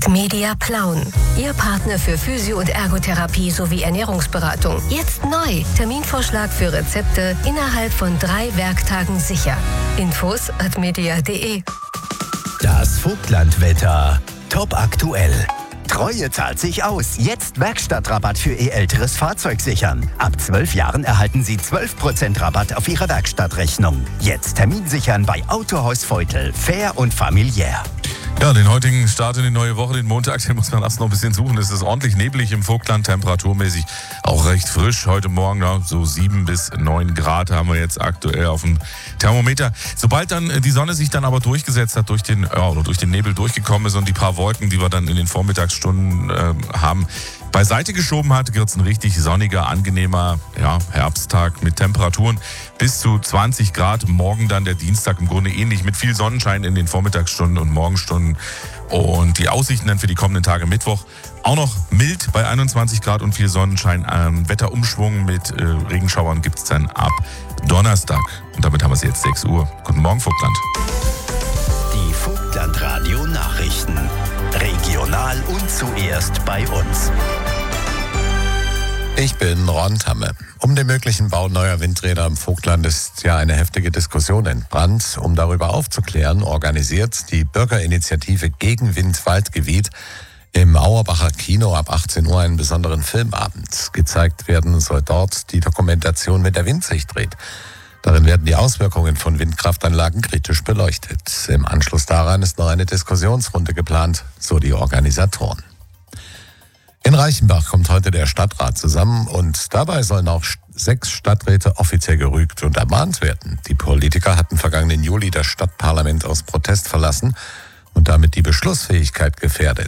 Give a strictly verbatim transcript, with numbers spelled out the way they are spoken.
Media Plauen. Ihr Partner für Physio- und Ergotherapie sowie Ernährungsberatung. Jetzt neu. Terminvorschlag für Rezepte innerhalb von drei Werktagen sicher. Infos at media punkt de. Das Vogtlandwetter. Top aktuell. Treue zahlt sich aus. Jetzt Werkstattrabatt für Ihr älteres Fahrzeug sichern. Ab zwölf Jahren erhalten Sie zwölf Prozent Rabatt auf Ihre Werkstattrechnung. Jetzt Termin sichern bei Autohaus Veutel. Fair und familiär. Ja, den heutigen Start in die neue Woche, den Montag, den muss man erst noch ein bisschen suchen. Es ist ordentlich neblig im Vogtland, temperaturmäßig auch recht frisch. Heute Morgen ja, so sieben bis neun Grad haben wir jetzt aktuell auf dem Thermometer. Sobald dann die Sonne sich dann aber durchgesetzt hat, durch den, ja, oder durch den Nebel durchgekommen ist und die paar Wolken, die wir dann in den Vormittagsstunden äh, haben, beiseite geschoben hat, wird es ein richtig sonniger, angenehmer ja, Herbsttag mit Temperaturen bis zu zwanzig Grad. Morgen dann der Dienstag im Grunde ähnlich mit viel Sonnenschein in den Vormittagsstunden und Morgenstunden. Und die Aussichten dann für die kommenden Tage Mittwoch auch noch mild bei einundzwanzig Grad und viel Sonnenschein. Ähm, Wetterumschwung mit äh, Regenschauern gibt es dann ab Donnerstag. Und damit haben wir es jetzt sechs Uhr. Guten Morgen, Vogtland. Die Vogtland-Radio Nachrichten. Regional und zuerst bei uns. Ich bin Ron Tamme. Um den möglichen Bau neuer Windräder im Vogtland ist ja eine heftige Diskussion entbrannt. Um darüber aufzuklären, organisiert die Bürgerinitiative gegen Wind-Waldgebiet im Auerbacher Kino ab achtzehn Uhr einen besonderen Filmabend. Gezeigt werden soll dort die Dokumentation Mit der Wind sich dreht. Darin werden die Auswirkungen von Windkraftanlagen kritisch beleuchtet. Im Anschluss daran ist noch eine Diskussionsrunde geplant, so die Organisatoren. In Reichenbach kommt heute der Stadtrat zusammen und dabei sollen auch sechs Stadträte offiziell gerügt und ermahnt werden. Die Politiker hatten vergangenen Juli das Stadtparlament aus Protest verlassen und damit die Beschlussfähigkeit gefährdet.